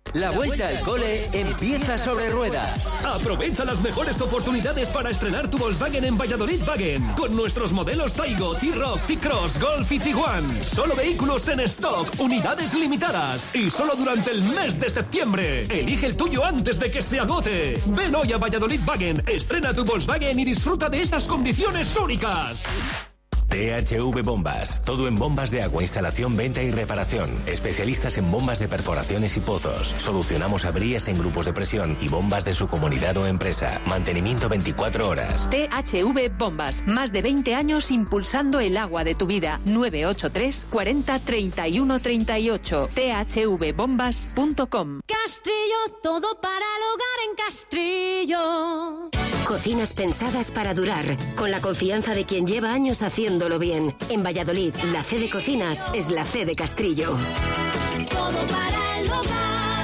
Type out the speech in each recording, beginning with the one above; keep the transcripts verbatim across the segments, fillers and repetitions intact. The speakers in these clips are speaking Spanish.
La vuelta al cole empieza sobre ruedas. Aprovecha las mejores oportunidades para estrenar tu Volkswagen en Valladolid Wagen. Con nuestros modelos Taigo, T-Roc, T-Cross, Golf y Tiguan. Solo vehículos en stock, unidades limitadas. Y solo durante el mes de septiembre. Elige el tuyo antes de que se agote. Ven hoy a Valladolid Wagen, estrena tu Volkswagen y disfruta de estas condiciones únicas. T H V Bombas, todo en bombas de agua, instalación, venta y reparación. Especialistas en bombas de perforaciones y pozos. Solucionamos averías en grupos de presión y bombas de su comunidad o empresa. Mantenimiento veinticuatro horas. T H V Bombas, más de veinte años impulsando el agua de tu vida. nueve ocho tres, cuarenta, treinta y uno, treinta y ocho. t h v bombas punto com. Castrillo, todo para el hogar en Castrillo. Cocinas pensadas para durar, con la confianza de quien lleva años haciéndolo bien. En Valladolid, la C de Cocinas es la C de Castrillo. Todo para el hogar.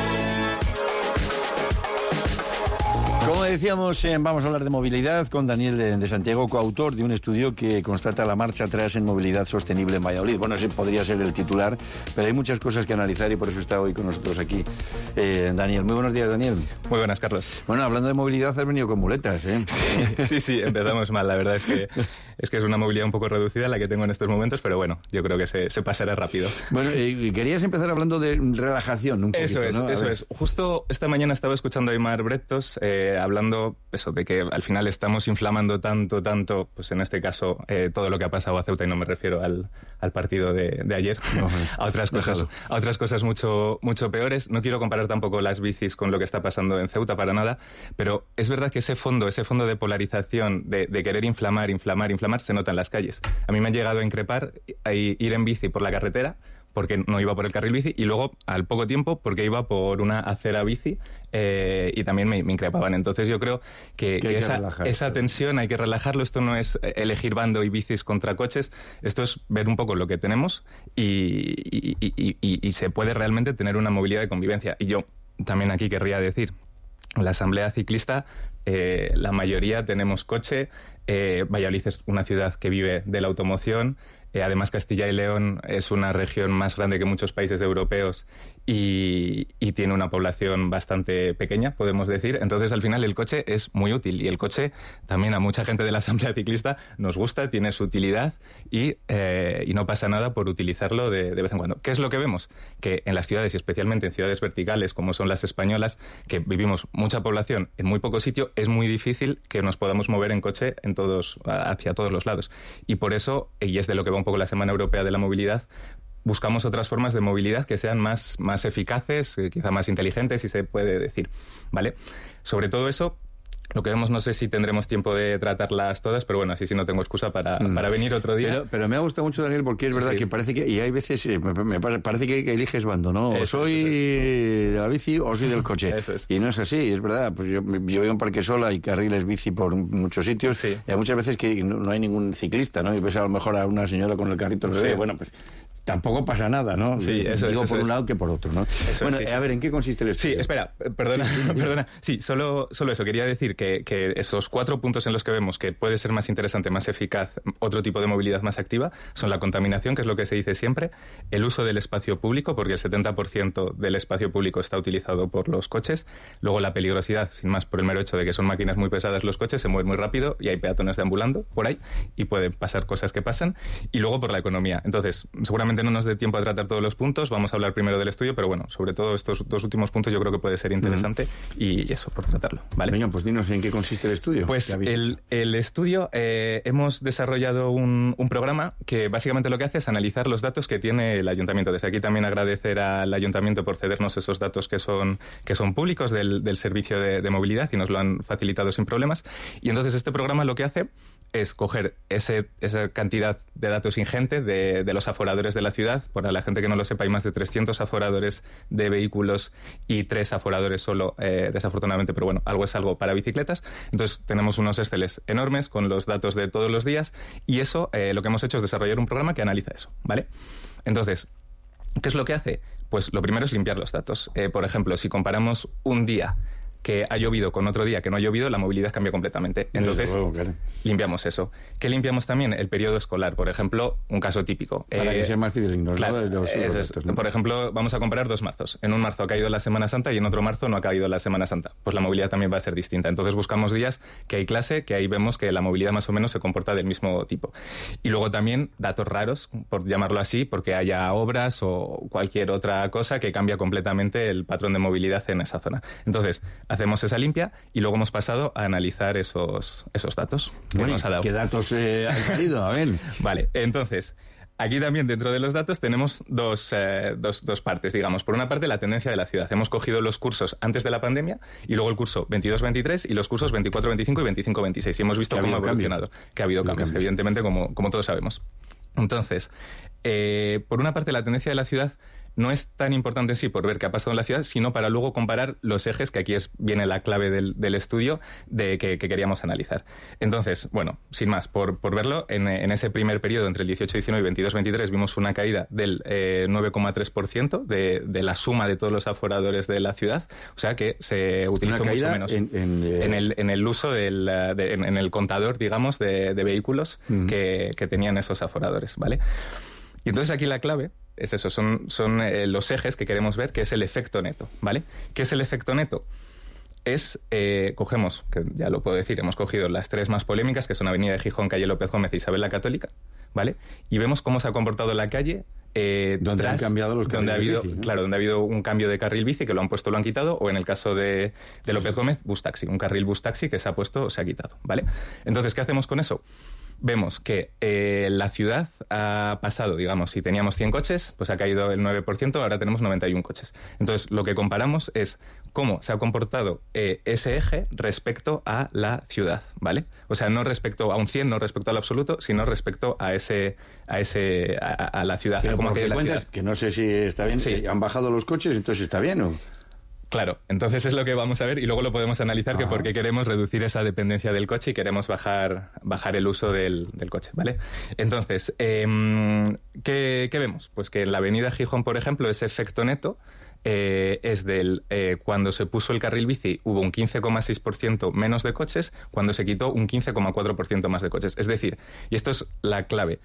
Como decíamos, eh, vamos a hablar de movilidad con Daniel de, de Santiago, coautor de un estudio que constata la marcha atrás en movilidad sostenible en Valladolid. Bueno, ese podría ser el titular, pero hay muchas cosas que analizar y por eso está hoy con nosotros aquí eh, Daniel. Muy buenos días, Daniel. Muy buenas, Carlos. Bueno, hablando de movilidad, has venido con muletas, ¿eh? Sí, sí, sí, empezamos mal. La verdad es que es que es una movilidad un poco reducida la que tengo en estos momentos, pero bueno, yo creo que se, se pasará rápido. Bueno, eh, querías empezar hablando de relajación un poquito, Eso es, ¿no? eso es. Justo esta mañana estaba escuchando a Aimar Bretos eh, hablando eso, de que al final estamos inflamando tanto, tanto, pues en este caso, eh, todo lo que ha pasado a Ceuta, y no me refiero al, al partido de, de ayer, no, a otras cosas, déjalo. a otras cosas mucho, mucho peores. No quiero comparar tampoco las bicis con lo que está pasando en Ceuta para nada, pero es verdad que ese fondo, ese fondo de polarización, de, de querer inflamar, inflamar, inflamar, se nota en las calles. A mí me han llegado a increpar a ir en bici por la carretera, porque no iba por el carril bici, y luego, al poco tiempo, porque iba por una acera bici, eh, y también me, me increpaban. Entonces yo creo que, que, que esa, relajar, esa tensión hay que relajarlo. Esto no es elegir bando y bicis contra coches, esto es ver un poco lo que tenemos y, y, y, y, y se puede realmente tener una movilidad de convivencia. Y yo también aquí querría decir, la asamblea ciclista, eh, la mayoría tenemos coche, eh, Valladolid es una ciudad que vive de la automoción. Eh, además, Castilla y León es una región más grande que muchos países europeos y, y tiene una población bastante pequeña, podemos decir. Entonces, al final, el coche es muy útil. Y el coche también a mucha gente de la Asamblea Ciclista nos gusta, tiene su utilidad y, eh, y no pasa nada por utilizarlo de, de vez en cuando. ¿Qué es lo que vemos? Que en las ciudades, y especialmente en ciudades verticales como son las españolas, que vivimos mucha población en muy poco sitio, es muy difícil que nos podamos mover en coche en todos, hacia todos los lados. Y por eso, y es de lo que va un poco la Semana Europea de la Movilidad, buscamos otras formas de movilidad que sean más, más eficaces, eh, quizá más inteligentes, si se puede decir, ¿vale? Sobre todo eso, lo que vemos, no sé si tendremos tiempo de tratarlas todas, pero bueno, así sí no tengo excusa para, mm. para venir otro día. Pero, pero me ha gustado mucho, Daniel, porque es verdad sí. que parece que, y hay veces, me, me parece que eliges bando, ¿no? O eso, soy es. de la bici o soy del coche. Eso es. Y no es así, es verdad. Pues yo, yo vivo en Parque Sola, hay carriles bici por muchos sitios, sí. y hay muchas veces que no, no hay ningún ciclista, ¿no? Y ves a lo mejor a una señora con el carrito, no sé, sí. bueno, pues tampoco pasa nada, ¿no? Sí, eso Digo es, por eso un lado es. que por otro, ¿no? Eso bueno, es, sí, a sí. ver, ¿en qué consiste el estudio? Sí, espera, perdona, sí, perdona. Sí, solo, solo eso. Quería decir que, que esos cuatro puntos en los que vemos que puede ser más interesante, más eficaz, otro tipo de movilidad más activa, son la contaminación, que es lo que se dice siempre, el uso del espacio público, porque el setenta por ciento del espacio público está utilizado por los coches, luego la peligrosidad, sin más, por el mero hecho de que son máquinas muy pesadas los coches, se mueven muy rápido y hay peatones deambulando por ahí y pueden pasar cosas que pasan, y luego por la economía. Entonces, seguramente no nos dé tiempo a tratar todos los puntos, vamos a hablar primero del estudio, pero bueno, sobre todo estos dos últimos puntos yo creo que puede ser interesante uh-huh. y eso, por tratarlo, ¿vale? Venga, pues dinos en qué consiste el estudio. Pues el, el estudio, eh, hemos desarrollado un, un programa que básicamente lo que hace es analizar los datos que tiene el ayuntamiento. Desde aquí también agradecer al ayuntamiento por cedernos esos datos que son, que son públicos del, del servicio de, de movilidad y nos lo han facilitado sin problemas. Y entonces este programa lo que hace es coger ese, esa cantidad de datos ingente de, de los aforadores de la ciudad. Para la gente que no lo sepa, hay más de trescientos aforadores de vehículos y tres aforadores solo, eh, desafortunadamente, pero bueno, algo es algo para bicicletas. Entonces tenemos unos Exceles enormes con los datos de todos los días y eso, eh, lo que hemos hecho es desarrollar un programa que analiza eso, ¿vale? Entonces, ¿qué es lo que hace? Pues lo primero es limpiar los datos. Eh, por ejemplo, si comparamos un día que ha llovido con otro día que no ha llovido, la movilidad cambia completamente. Entonces, luego, claro. limpiamos eso. ¿Qué limpiamos también? El periodo escolar, por ejemplo, un caso típico. Para eh, que sea más fidedigno. Claro, ¿no? Los, es, los es, datos, ¿no? Por ejemplo, vamos a comparar dos marzos. En un marzo ha caído la Semana Santa y en otro marzo no ha caído la Semana Santa. Pues la movilidad también va a ser distinta. Entonces buscamos días que hay clase, que ahí vemos que la movilidad más o menos se comporta del mismo tipo. Y luego también datos raros, por llamarlo así, porque haya obras o cualquier otra cosa que cambia completamente el patrón de movilidad en esa zona. Entonces, hacemos esa limpia y luego hemos pasado a analizar esos, esos datos que Bueno, nos ha dado. ¿qué datos eh, han salido? A ver. Vale, entonces, aquí también dentro de los datos tenemos dos, eh, dos, dos partes, digamos. Por una parte, la tendencia de la ciudad. Hemos cogido los cursos antes de la pandemia y luego el curso veintidós veintitrés y los cursos veinticuatro veinticinco y veinticinco veintiséis. Y hemos visto cómo ha evolucionado. Que ha habido cambios, cambios. evidentemente, como, como todos sabemos. Entonces, eh, por una parte, la tendencia de la ciudad no es tan importante en sí por ver qué ha pasado en la ciudad, sino para luego comparar los ejes, que aquí es, viene la clave del, del estudio de que, que queríamos analizar. Entonces, bueno, sin más, por, por verlo, en, en ese primer periodo, entre el dieciocho diecinueve y veintidós veintitrés, vimos una caída del eh, nueve coma tres por ciento de, de la suma de todos los aforadores de la ciudad, o sea que se utilizó mucho menos. En, en, eh... en, el, en el uso del de, en, en el contador, digamos, de, de vehículos uh-huh. que, que tenían esos aforadores, ¿vale? Y entonces aquí la clave es eso, son, son eh, los ejes que queremos ver, que es el efecto neto, ¿vale? ¿Qué es el efecto neto? Es, eh, cogemos, que ya lo puedo decir, hemos cogido las tres más polémicas, que son Avenida de Gijón, Calle López Gómez e Isabel la Católica, ¿vale? Y vemos cómo se ha comportado la calle eh, donde tras, han cambiado los donde ha habido, bici, ¿no? Claro, donde ha habido un cambio de carril bici, que lo han puesto, lo han quitado, o en el caso de, de López Gómez, bus taxi, un carril bus taxi que se ha puesto o se ha quitado, ¿vale? Entonces, ¿qué hacemos con eso? Vemos que eh, la ciudad ha pasado, digamos, si teníamos cien coches, pues ha caído el nueve por ciento, ahora tenemos noventa y uno coches. Entonces, lo que comparamos es cómo se ha comportado eh, ese eje respecto a la ciudad, ¿vale? O sea, no respecto a un cien, no respecto al absoluto, sino respecto a ese a ese a, a la ciudad. Pero como porque que cuentas, que no sé si está bien, sí. ¿Han bajado los coches, entonces está bien o...? Claro, entonces es lo que vamos a ver y luego lo podemos analizar, que por qué queremos reducir esa dependencia del coche y queremos bajar, bajar el uso del, del coche, ¿vale? Entonces, eh, ¿qué, ¿qué vemos? Pues que en la avenida Gijón, por ejemplo, ese efecto neto eh, es del... Eh, cuando se puso el carril bici hubo un quince coma seis por ciento menos de coches, cuando se quitó un quince coma cuatro por ciento más de coches. Es decir, y esto es la clave,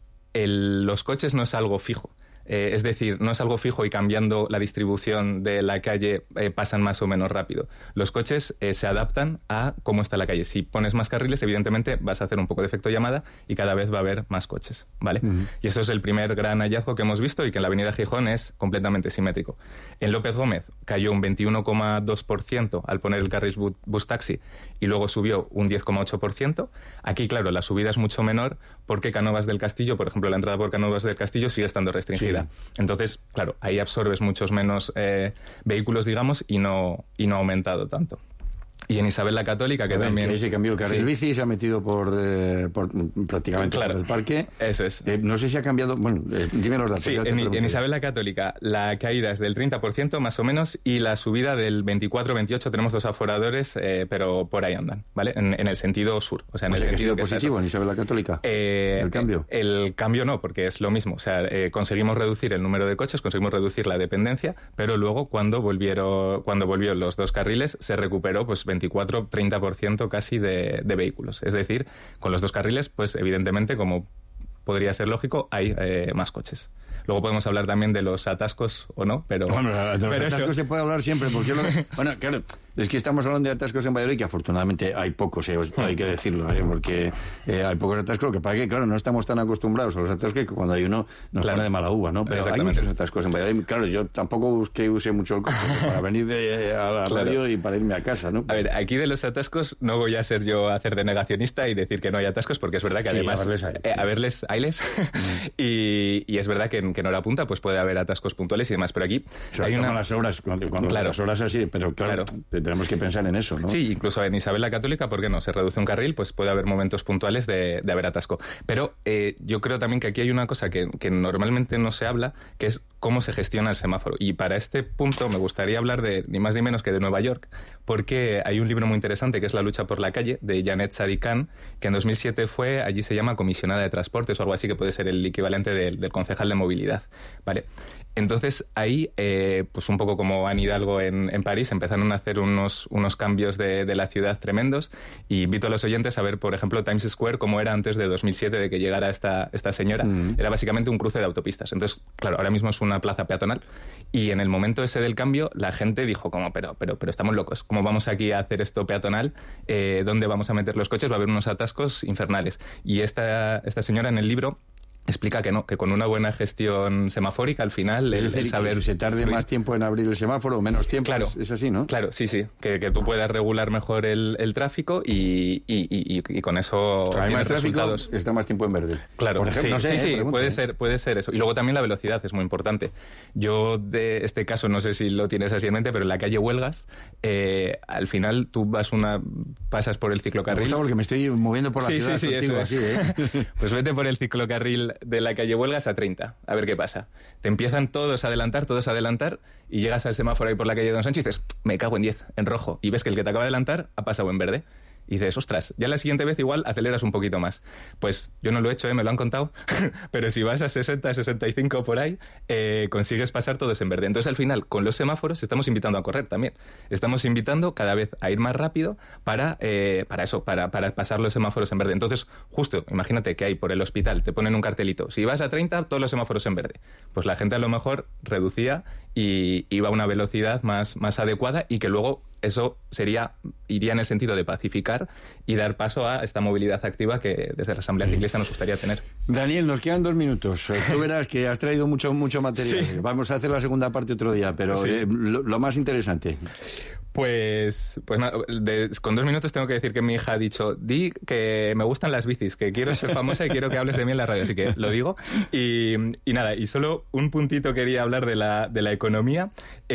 el, los coches no es algo fijo. Eh, es decir, no es algo fijo y cambiando la distribución de la calle eh, pasan más o menos rápido. Los coches eh, se adaptan a cómo está la calle. Si pones más carriles, evidentemente vas a hacer un poco de efecto llamada y cada vez va a haber más coches, ¿vale? Uh-huh. Y eso es el primer gran hallazgo que hemos visto y que en la avenida Gijón es completamente simétrico. En López Gómez cayó un veintiuno coma dos por ciento al poner el carril bu- bus taxi y luego subió un diez coma ocho por ciento. Aquí, claro, la subida es mucho menor porque Cánovas del Castillo, por ejemplo, la entrada por Cánovas del Castillo sigue estando restringida. Sí. Entonces, claro, ahí absorbes muchos menos eh, vehículos, digamos, y no, y no ha aumentado tanto. Y en Isabel la Católica, que ver, también... Que se cambió el carril sí. bici y se ha metido por, eh, por prácticamente claro. por el parque. Eso es. Eh, no sé si ha cambiado... Bueno, eh, dime los datos. Sí, en, en Isabel la Católica la caída es del treinta por ciento más o menos y la subida del veinticuatro veintiocho. Tenemos dos aforadores, eh, pero por ahí andan, ¿vale? En, en el sentido sur. O sea, en o el sea, sentido que que positivo en Isabel la Católica. Eh, ¿El cambio? El, el cambio no, porque es lo mismo. O sea, eh, conseguimos reducir el número de coches, conseguimos reducir la dependencia, pero luego cuando volvieron, cuando volvió los dos carriles se recuperó pues veinticuatro treinta por ciento casi de, de vehículos. Es decir, con los dos carriles, pues evidentemente, como podría ser lógico, hay eh, más coches. Luego podemos hablar también de los atascos o no, pero... Bueno, de los pero atascos eso... se puede hablar siempre, porque... Lo... Bueno, claro, es que estamos hablando de atascos en Valladolid, que afortunadamente hay pocos, eh, hay que decirlo, eh, porque eh, hay pocos atascos, que para que, claro, no estamos tan acostumbrados a los atascos que cuando hay uno nos claro. pone de mala uva, ¿no? Pero hay muchos atascos en Valladolid. Claro, yo tampoco busqué, usé mucho el coche para venir de, a la claro. radio y para irme a casa, ¿no? A ver, aquí de los atascos no voy a ser yo a hacer de negacionista y decir que no hay atascos, porque es verdad que sí, además... a verles, hay, eh, sí. a verles hayles mm. y, y es verdad que, que en hora punta pues puede haber atascos puntuales y demás, pero aquí o hay una... las horas, cuando, cuando claro. las horas así, pero claro, claro, tenemos que pensar en eso, ¿no? Sí, incluso en Isabel la Católica, ¿por qué no? Se reduce un carril, pues puede haber momentos puntuales de, de haber atasco. Pero eh, yo creo también que aquí hay una cosa que, que normalmente no se habla, que es cómo se gestiona el semáforo. Y para este punto me gustaría hablar de ni más ni menos que de Nueva York, porque hay un libro muy interesante que es La lucha por la calle, de Janet Sadikan, que en dos mil siete fue, allí se llama comisionada de transportes o algo así, que puede ser el equivalente del, del concejal de movilidad, ¿vale? Entonces ahí, eh, pues un poco como Anne Hidalgo en, en París, empezaron a hacer unos, unos cambios de, de la ciudad tremendos, y invito a los oyentes a ver, por ejemplo, Times Square, cómo era antes de dos mil siete, de que llegara esta, esta señora. Mm. Era básicamente un cruce de autopistas. Entonces, claro, ahora mismo es una plaza peatonal, y en el momento ese del cambio, la gente dijo como, pero, pero, pero estamos locos, ¿cómo vamos aquí a hacer esto peatonal? Eh, ¿Dónde vamos a meter los coches? Va a haber unos atascos infernales. Y esta, esta señora en el libro explica que no, que con una buena gestión semafórica, al final, el, el saber... Que se tarde fluir. Más tiempo en abrir el semáforo o menos tiempo, claro, es, es así, ¿no? Claro, sí, sí, que, que tú puedas regular mejor el, el tráfico y, y, y, y con eso claro, tienes resultados. Tráfico, está más tiempo en verde. Claro, por ejemplo, sí, no sé, sí, eh, sí pregunta, puede, ¿eh? ser, puede ser eso. Y luego también la velocidad es muy importante. Yo de este caso, no sé si lo tienes así en mente, pero en la calle Huelgas, eh, al final tú vas una pasas por el ciclocarril... Me gusta porque me estoy moviendo por la sí, ciudad sí, sí, contigo, eso así, ¿eh? Pues vete por el ciclocarril de la calle Huelgas a treinta, a ver qué pasa. Te empiezan todos a adelantar, todos a adelantar, y llegas al semáforo ahí por la calle Don Sánchez y dices, me cago en diez, en rojo, y ves que el que te acaba de adelantar ha pasado en verde. Y dices, ostras, ya la siguiente vez igual aceleras un poquito más. Pues yo no lo he hecho, ¿eh? Me lo han contado, pero si vas a sesenta, sesenta y cinco por ahí, eh, consigues pasar todos en verde. Entonces al final, con los semáforos, estamos invitando a correr también. Estamos invitando cada vez a ir más rápido para, eh, para eso, para, para pasar los semáforos en verde. Entonces, justo, imagínate que hay por el hospital, te ponen un cartelito, si vas a treinta, todos los semáforos en verde. Pues la gente a lo mejor reducía y iba a una velocidad más, más adecuada, y que luego eso sería iría en el sentido de pacificar y dar paso a esta movilidad activa que desde la Asamblea Ciclista nos gustaría tener. Daniel, nos quedan dos minutos. Tú verás que has traído mucho, mucho material. Sí. Vamos a hacer la segunda parte otro día, pero sí. eh, lo, lo más interesante. Pues, pues nada, de, con dos minutos tengo que decir que mi hija ha dicho, di que me gustan las bicis, que quiero ser famosa y quiero que hables de mí en la radio, así que lo digo. Y, y nada, y solo un puntito quería hablar de la, de la economía.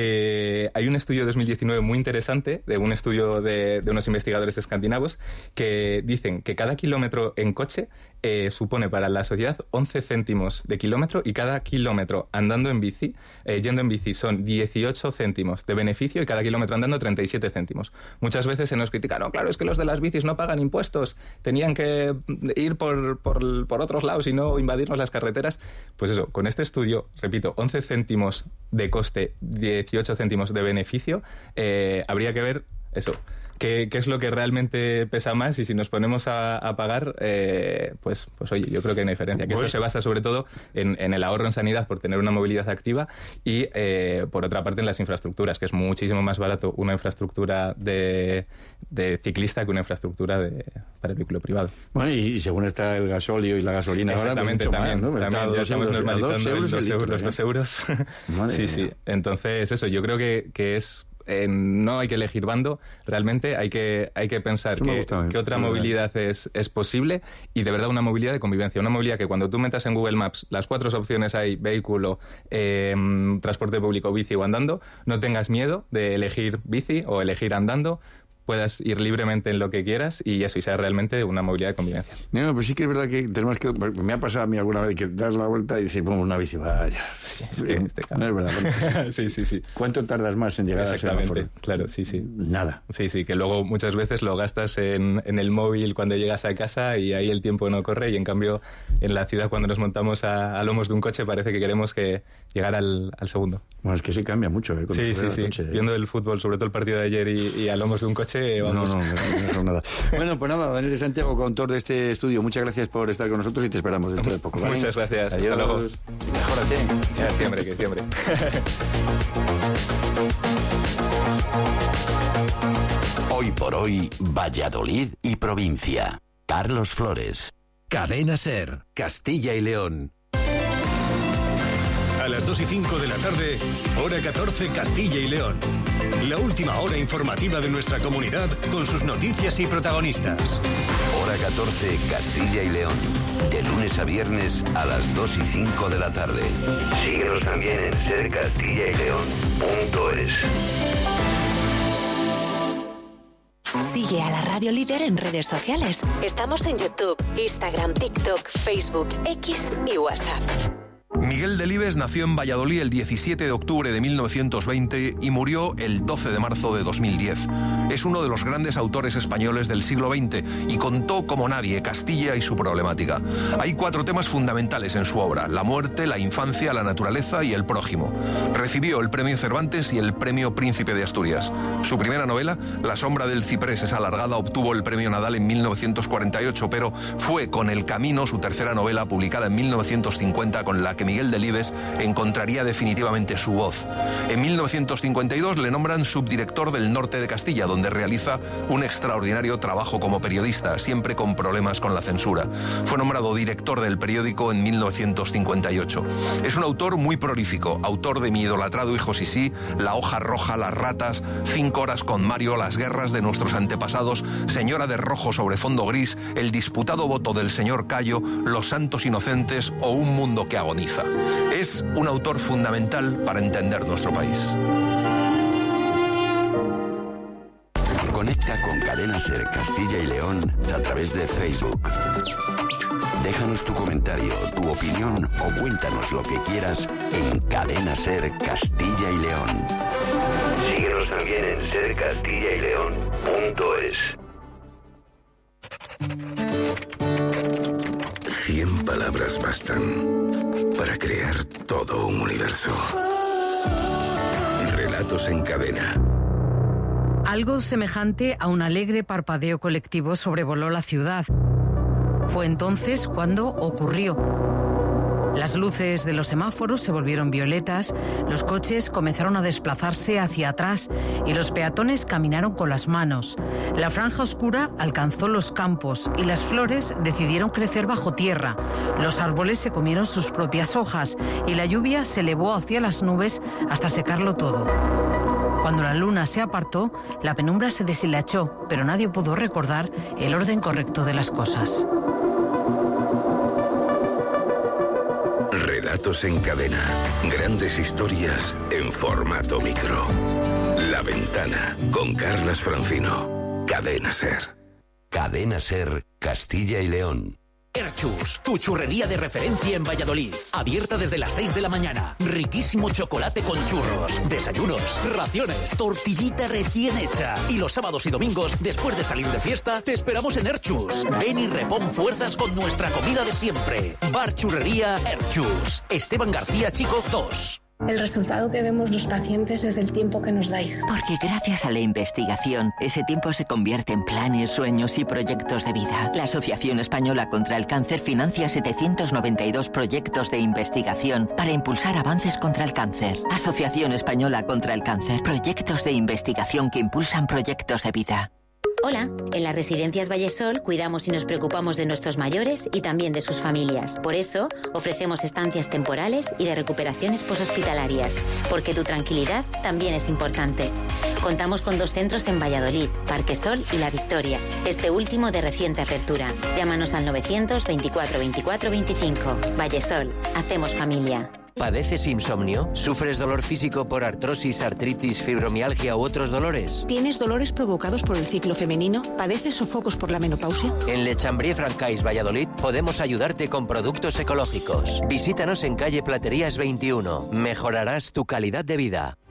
Eh, hay un estudio de dos mil diecinueve muy interesante, de un estudio de, de unos investigadores escandinavos, que dicen que cada kilómetro en coche eh, supone para la sociedad once céntimos de kilómetro, y cada kilómetro andando en bici, eh, yendo en bici, son dieciocho céntimos de beneficio, y cada kilómetro andando treinta y siete céntimos. Muchas veces se nos critica, no, claro, es que los de las bicis no pagan impuestos, tenían que ir por, por, por otros lados y no invadirnos las carreteras. Pues eso, con este estudio, repito, once céntimos de coste, dieciocho céntimos de beneficio, eh, habría que ver eso, ¿Qué, ¿Qué es lo que realmente pesa más? Y si nos ponemos a, a pagar, eh, pues, pues oye, yo creo que hay una diferencia. Que esto se basa sobre todo en, en el ahorro en sanidad por tener una movilidad activa, y eh, por otra parte en las infraestructuras, que es muchísimo más barato una infraestructura de, de ciclista que una infraestructura de, para el vehículo privado. Bueno, y, y según está el gasóleo y la gasolina exactamente, ahora, pues también, más, ¿no? también ya estamos euros, normalizando euros los, litro, los dos euros. Sí, mía. sí. Entonces, eso, yo creo que, que es... Eh, no hay que elegir bando, realmente hay que, hay que pensar que, gusta, que otra movilidad es, es posible, y de verdad una movilidad de convivencia, una movilidad que cuando tú metas en Google Maps las cuatro opciones hay, vehículo, eh, transporte público, bici o andando, no tengas miedo de elegir bici o elegir andando, puedas ir libremente en lo que quieras, y eso, y sea realmente una movilidad de convivencia. No, pues sí que es verdad que tenemos que... Me ha pasado a mí alguna vez que das la vuelta y dices, bueno, una bici, vaya... Sí, es que, este no es verdad. sí, sí, sí. ¿Cuánto tardas más en llegar a semáforo? Claro, sí, sí. Nada. Sí, sí, que luego muchas veces lo gastas en, en el móvil cuando llegas a casa, y ahí el tiempo no corre, y en cambio en la ciudad cuando nos montamos a, a lomos de un coche parece que queremos que llegar al, al segundo. Bueno, es que sí cambia mucho. ¿eh? Sí, sí, sí. Coche, ¿eh? Viendo el fútbol, sobre todo el partido de ayer, y, y a lomos de un coche, vamos... No, no, no, no, no nada. Bueno, pues nada, Daniel de Santiago, coautor de este estudio, muchas gracias por estar con nosotros y te esperamos dentro de poco. ¿Vale? Muchas gracias. Adiós. Hasta luego. Mejórate. Ya, siempre, que siempre. Hoy por hoy, Valladolid y provincia. Carlos Flores. Cadena SER, Castilla y León. A las dos y cinco de la tarde, hora catorce, Castilla y León. La última hora informativa de nuestra comunidad con sus noticias y protagonistas. Hora catorce, Castilla y León. De lunes a viernes a las dos y cinco de la tarde. Síguenos también en ser castilla y león punto es. Sigue a la Radio Líder en redes sociales. Estamos en YouTube, Instagram, TikTok, Facebook, X y WhatsApp. Miguel Delibes nació en Valladolid el diecisiete de octubre de mil novecientos veinte y murió el doce de marzo de dos mil diez. Es uno de los grandes autores españoles del siglo veinte y contó como nadie Castilla y su problemática. Hay cuatro temas fundamentales en su obra: la muerte, la infancia, la naturaleza y el prójimo. Recibió el premio Cervantes y el premio Príncipe de Asturias. Su primera novela, La sombra del ciprés es alargada, obtuvo el premio Nadal en mil novecientos cuarenta y ocho, pero fue con El camino, su tercera novela, publicada en mil novecientos cincuenta, con la que Miguel Delibes encontraría definitivamente su voz. En mil novecientos cincuenta y dos le nombran subdirector del norte de Castilla, donde realiza un extraordinario trabajo como periodista, siempre con problemas con la censura. Fue nombrado director del periódico en mil novecientos cincuenta y ocho. Es un autor muy prolífico, autor de Mi idolatrado hijo Sisí, La hoja roja, Las ratas, Cinco horas con Mario, Las guerras de nuestros antepasados, Señora de rojo sobre fondo gris, El disputado voto del señor Cayo, Los santos inocentes o Un mundo que agoniza. Es un autor fundamental para entender nuestro país. Conecta con Cadena Ser Castilla y León a través de Facebook. Déjanos tu comentario, tu opinión o cuéntanos lo que quieras en Cadena Ser Castilla y León. Síguenos también en ser castilla y león punto es. Cien palabras bastan para crear todo un universo. Relatos en cadena. Algo semejante a un alegre parpadeo colectivo sobrevoló la ciudad. Fue entonces cuando ocurrió. Las luces de los semáforos se volvieron violetas, los coches comenzaron a desplazarse hacia atrás y los peatones caminaron con las manos. La franja oscura alcanzó los campos y las flores decidieron crecer bajo tierra. Los árboles se comieron sus propias hojas y la lluvia se elevó hacia las nubes hasta secarlo todo. Cuando la luna se apartó, la penumbra se deshilachó, pero nadie pudo recordar el orden correcto de las cosas. Relatos en cadena. Grandes historias en formato micro. La Ventana, con Carlas Francino. Cadena Ser. Cadena Ser, Castilla y León. Erchus, tu churrería de referencia en Valladolid. Abierta desde las seis de la mañana. Riquísimo chocolate con churros, desayunos, raciones, tortillita recién hecha. Y los sábados y domingos, después de salir de fiesta, te esperamos en Erchus. Ven y repon fuerzas con nuestra comida de siempre. Bar Churrería Erchus. Esteban García Chico dos. El resultado que vemos los pacientes es el tiempo que nos dais. Porque gracias a la investigación, ese tiempo se convierte en planes, sueños y proyectos de vida. La Asociación Española contra el Cáncer financia setecientos noventa y dos proyectos de investigación para impulsar avances contra el cáncer. Asociación Española contra el Cáncer. Proyectos de investigación que impulsan proyectos de vida. Hola, en las Residencias Vallesol cuidamos y nos preocupamos de nuestros mayores y también de sus familias. Por eso, ofrecemos estancias temporales y de recuperaciones poshospitalarias, porque tu tranquilidad también es importante. Contamos con dos centros en Valladolid, Parque Sol y La Victoria, este último de reciente apertura. Llámanos al novecientos veinticuatro veinticuatro veinticinco. Vallesol, hacemos familia. ¿Padeces insomnio? ¿Sufres dolor físico por artrosis, artritis, fibromialgia u otros dolores? ¿Tienes dolores provocados por el ciclo femenino? ¿Padeces sofocos por la menopausia? En Le Chambrier-Francais, Valladolid, podemos ayudarte con productos ecológicos. Visítanos en calle Platerías veintiuno. Mejorarás tu calidad de vida.